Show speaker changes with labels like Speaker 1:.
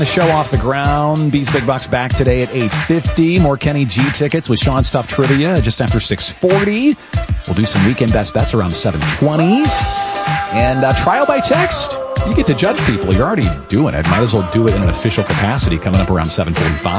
Speaker 1: The show off the ground. Bees Big Bucks back today at 8:50. More Kenny G tickets with Sean Stuff Trivia just after 6:40. We'll do some weekend best bets around 7:20. And trial by text. You get to judge people. You're already doing it. Might as well do it in an official capacity coming up around 7:45.